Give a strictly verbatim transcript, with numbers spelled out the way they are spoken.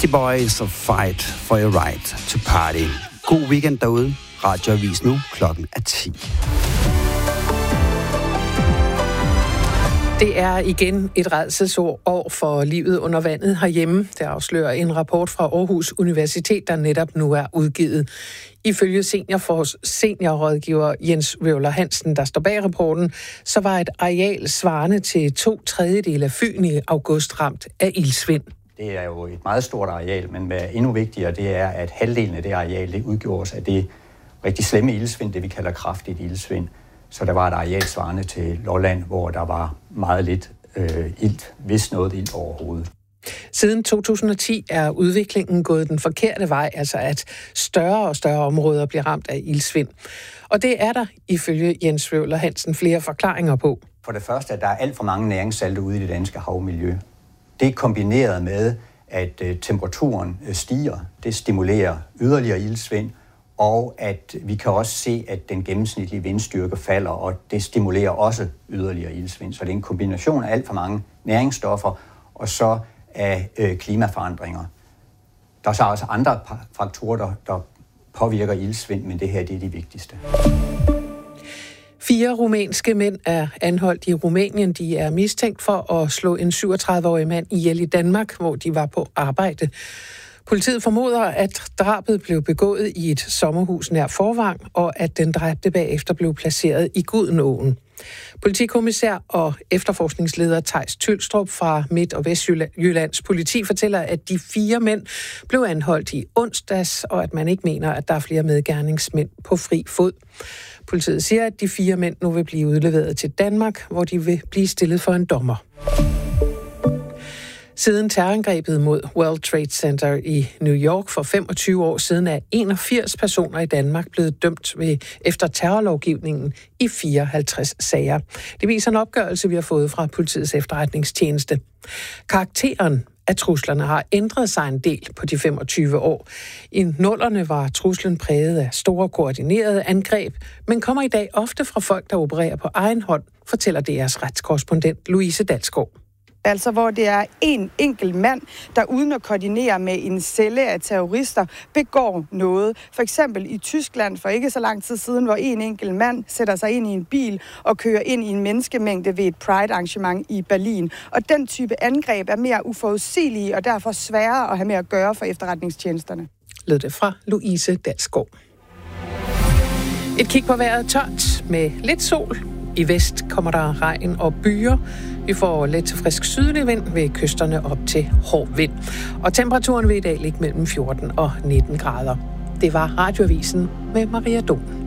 Beastie Boys og Fight for Your Right to Party. God weekend derude. Radioavis nu. Klokken er ti. Det er igen et rædselsår for livet under vandet herhjemme. Det afslører en rapport fra Aarhus Universitet, der netop nu er udgivet. Ifølge seniorfors, seniorrådgiver Jens Røvler Hansen, der står bag rapporten, så var et areal svarende til to tredjedele af Fyn i august ramt af iltsvind. Det er jo et meget stort areal, men hvad endnu vigtigere, det er, at halvdelen af det areal, det udgjordes af det rigtig slemme iltsvind, det vi kalder kraftigt iltsvind. Så der var et areal svarende til Lolland, hvor der var meget lidt øh, ilt, hvis noget ilt overhovedet. Siden to tusind og ti er udviklingen gået den forkerte vej, altså at større og større områder bliver ramt af iltsvind. Og det er der, ifølge Jens Røvler Hansen, flere forklaringer på. For det første, at der er alt for mange næringssalte ude i det danske havmiljø. Det er kombineret med, at øh, temperaturen øh, stiger. Det stimulerer yderligere iltsvind. Og at vi kan også se, at den gennemsnitlige vindstyrke falder, og det stimulerer også yderligere iltsvind. Så det er en kombination af alt for mange næringsstoffer, og så af øh, klimaforandringer. Der er så også andre faktorer, der, der påvirker iltsvind, men det her det er de vigtigste. Fire rumænske mænd er anholdt i Rumænien. De er mistænkt for at slå en syvogtredive-årig mand ihjel i Danmark, hvor de var på arbejde. Politiet formoder, at drabet blev begået i et sommerhus nær Forvang, og at den dræbte bagefter blev placeret i Gudenåen. Politikommissær og efterforskningsleder Theis Tylstrup fra Midt- og Vestjyllands politi fortæller, at de fire mænd blev anholdt i onsdags, og at man ikke mener, at der er flere medgerningsmænd på fri fod. Politiet siger, at de fire mænd nu vil blive udleveret til Danmark, hvor de vil blive stillet for en dommer. Siden terrorangrebet mod World Trade Center i New York for femogtyve år siden er enogfirs personer i Danmark blevet dømt ved, efter terrorlovgivningen i fireoghalvtreds sager. Det viser en opgørelse, vi har fået fra politiets efterretningstjeneste. Karakteren af truslerne har ændret sig en del på de femogtyve år. I nullerne var truslen præget af store koordinerede angreb, men kommer i dag ofte fra folk, der opererer på egen hånd, fortæller D R's retskorrespondent Louise Dalsgaard. Altså hvor det er en enkelt mand, der uden at koordinere med en celle af terrorister, begår noget. For eksempel i Tyskland for ikke så lang tid siden, hvor en enkelt mand sætter sig ind i en bil og kører ind i en menneskemængde ved et Pride-arrangement i Berlin. Og den type angreb er mere uforudsigelige og derfor sværere at have med at gøre for efterretningstjenesterne. Lød det fra Louise Dalsgaard. Et kig på vejret tørt med lidt sol. I vest kommer der regn og byer. Vi får let til frisk sydlig vind ved kysterne op til hård vind. Og temperaturen vil i dag ligge mellem fjorten og nitten grader. Det var Radioavisen med Maria Dom.